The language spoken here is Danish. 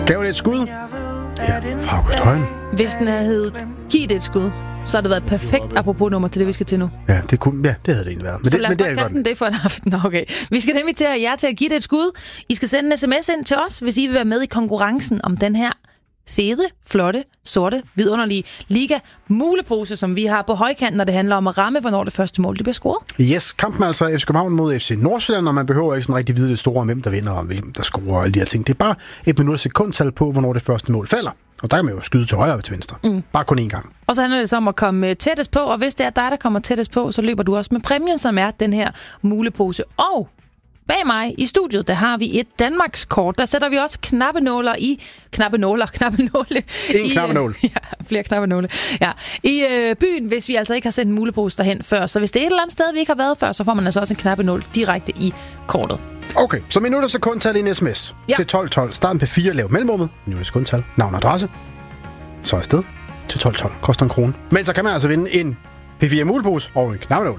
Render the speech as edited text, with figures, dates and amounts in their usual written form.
Gav det et skud? Ja, fra August Højen. Hvis den havde heddet Giv det et skud, så har det været et perfekt apropos nummer til det, vi skal til nu. Ja, det havde det egentlig været. Men så lad os bare kalde den det for en aften. Okay. Vi skal nemlig til jer til at give det et skud. I skal sende en sms ind til os, hvis I vil være med i konkurrencen om den her fede, flotte, sorte, vidunderlige liga-mulepose, som vi har på højkanten, når det handler om at ramme, hvornår det første mål det bliver scoret. Yes, kampen er altså FC København mod FC Nordsjælland, og man behøver ikke sådan rigtig vide det store, hvem der vinder og hvem der scorer og alle de her ting. Det er bare et minut og sekundtal på, hvornår det første mål falder. Og der kan man jo skyde til højre og til venstre. Bare kun én gang. Og så handler det så om at komme tættest på, og hvis det er dig, der kommer tættest på, så løber du også med præmien, som er den her mulepose. Og bag mig i studiet, der har vi et Danmarkskort. Der sætter vi også knappenåle. En knappenål. Ja, flere knappenåle. Ja. I byen, hvis vi altså ikke har sendt en mulepose derhen før. Så hvis det er et eller andet sted, vi ikke har været før, så får man altså også en knappenål direkte i kortet. Okay, så minut og sekundtal i en sms til 1212. Start en P4, lav mellemrummet. Minut og sekundtal, navn og adresse. Så afsted til 1212. Koster 1 krone. Men så kan man altså vinde en P4 mulepose og en knappenål.